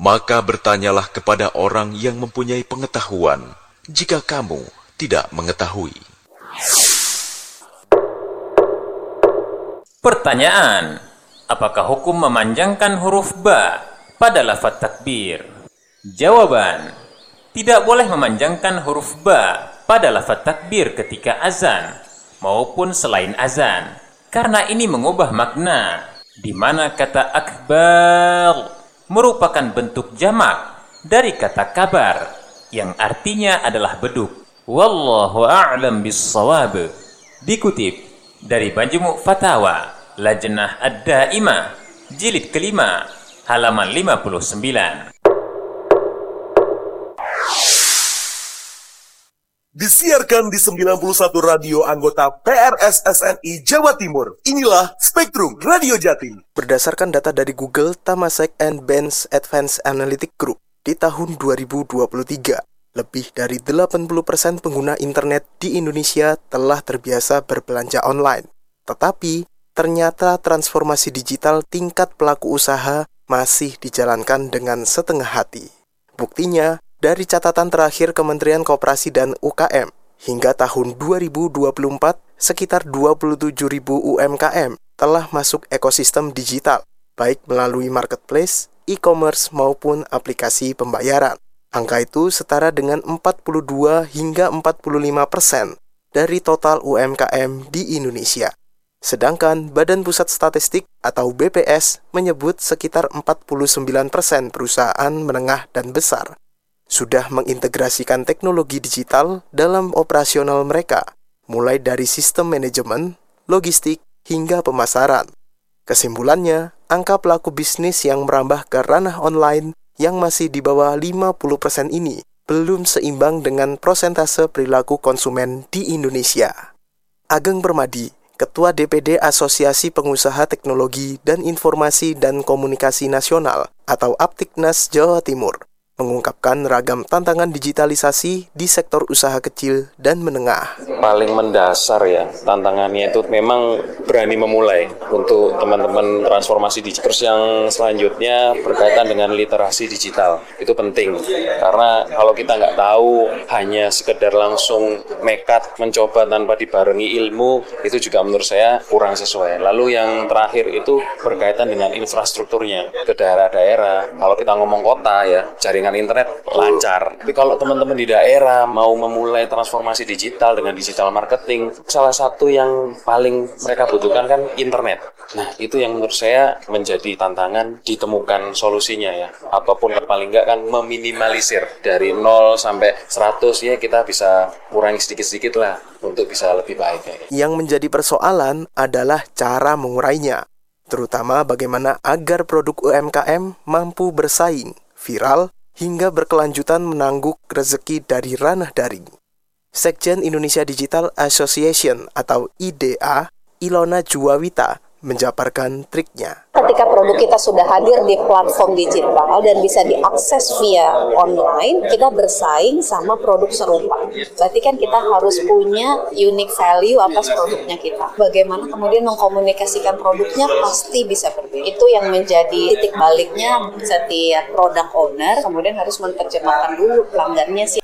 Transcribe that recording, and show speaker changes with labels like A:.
A: Maka bertanyalah kepada orang yang mempunyai pengetahuan, jika kamu tidak mengetahui.
B: Pertanyaan: apakah hukum memanjangkan huruf ba pada lafaz takbir? Jawaban: tidak boleh memanjangkan huruf ba pada lafaz takbir ketika azan maupun selain azan, karena ini mengubah makna, di mana kata akbar merupakan bentuk jamak dari kata kabar yang artinya adalah beduk. Wallahu a'lam bis-shawab. Dikutip dari Majmu' Fatawa Lajnah Ad-Daimah jilid kelima halaman 59.
C: Disiarkan di 91 radio anggota PRSSNI Jawa Timur. Inilah Spektrum Radio Jatim.
D: Berdasarkan data dari Google Temasek and Benz Advanced Analytic Group, di tahun 2023, lebih dari 80% pengguna internet di Indonesia telah terbiasa berbelanja online. Tetapi, ternyata transformasi digital tingkat pelaku usaha masih dijalankan dengan setengah hati. Buktinya, dari catatan terakhir Kementerian Koperasi dan UKM, hingga tahun 2024, sekitar 27.000 UMKM telah masuk ekosistem digital, baik melalui marketplace, e-commerce maupun aplikasi pembayaran. Angka itu setara dengan 42 hingga 45% dari total UMKM di Indonesia. Sedangkan Badan Pusat Statistik atau BPS menyebut sekitar 49% perusahaan menengah dan besar sudah mengintegrasikan teknologi digital dalam operasional mereka, mulai dari sistem manajemen, logistik, hingga pemasaran. Kesimpulannya, angka pelaku bisnis yang merambah ke ranah online yang masih di bawah 50% ini belum seimbang dengan prosentase perilaku konsumen di Indonesia. Ageng Permadi, Ketua DPD Asosiasi Pengusaha Teknologi dan Informasi dan Komunikasi Nasional atau Aptiknas Jawa Timur, mengungkapkan ragam tantangan digitalisasi di sektor usaha kecil dan menengah.
E: Paling mendasar ya, tantangannya itu memang berani memulai untuk teman-teman transformasi digital. Terus yang selanjutnya berkaitan dengan literasi digital. Itu penting, karena kalau kita nggak tahu, hanya sekedar langsung nekat mencoba tanpa dibarengi ilmu, itu juga menurut saya kurang sesuai. Lalu yang terakhir itu berkaitan dengan infrastrukturnya ke daerah-daerah. Kalau kita ngomong kota ya, jaringan internet lancar. Tapi kalau teman-teman di daerah mau memulai transformasi digital dengan digital marketing, salah satu yang paling mereka butuhkan kan internet. Nah, itu yang menurut saya menjadi tantangan ditemukan solusinya ya. Ataupun paling enggak kan meminimalisir dari 0 sampai 100 ya, kita bisa kurangi sedikit-sedikit lah untuk bisa lebih baik.
D: Yang menjadi persoalan adalah cara mengurainya, terutama bagaimana agar produk UMKM mampu bersaing, viral, hingga berkelanjutan menangguk rezeki dari ranah daring. Sekjen Indonesia Digital Association atau IDA, Ilona Juwawita, menjabarkan triknya.
F: Ketika produk kita sudah hadir di platform digital dan bisa diakses via online, kita bersaing sama produk serupa. Berarti kan kita harus punya unique value atas produknya kita. Bagaimana kemudian mengkomunikasikan produknya pasti bisa berbeda. Itu yang menjadi titik baliknya setiap product owner, kemudian harus menerjemahkan dulu pelanggannya sih.